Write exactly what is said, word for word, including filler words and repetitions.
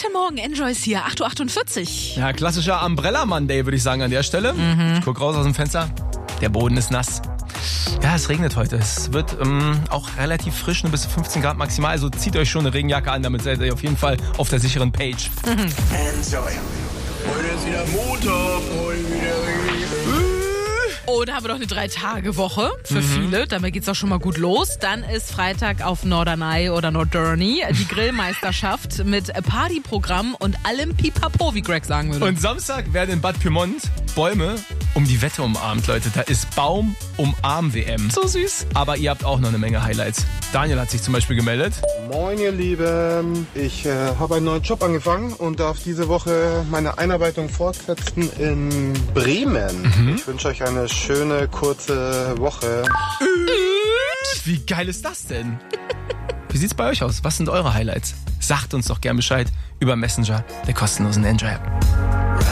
Guten Morgen, Enjoy ist hier, acht Uhr achtundvierzig. Ja, klassischer Umbrella Monday, würde ich sagen, an der Stelle. Mhm. Ich guck raus aus dem Fenster. Der Boden ist nass. Ja, es regnet heute. Es wird ähm, auch relativ frisch, nur bis zu fünfzehn Grad maximal. Also zieht euch schon eine Regenjacke an, damit seid ihr auf jeden Fall auf der sicheren Page. Mhm. Enjoy. Heute ist wieder Montag, heute wieder Oh, da haben wir doch eine Drei-Tage-Woche für Mhm. viele. Damit geht's auch schon mal gut los. Dann ist Freitag auf Norderney oder Norderney die Grillmeisterschaft mit Partyprogramm und allem Pipapo, wie Greg sagen würde. Und Samstag werden in Bad Pyrmont Bäume um die Wette umarmt, Leute. Da ist Baum umarm W M. So süß. Aber ihr habt auch noch eine Menge Highlights. Daniel hat sich zum Beispiel gemeldet. Moin ihr Lieben, ich äh, habe einen neuen Job angefangen und darf diese Woche meine Einarbeitung fortsetzen in Bremen. Mhm. Ich wünsche euch eine schöne, kurze Woche. Wie geil ist das denn? Wie sieht's bei euch aus? Was sind eure Highlights? Sagt uns doch gern Bescheid über Messenger der kostenlosen Enjoy-App.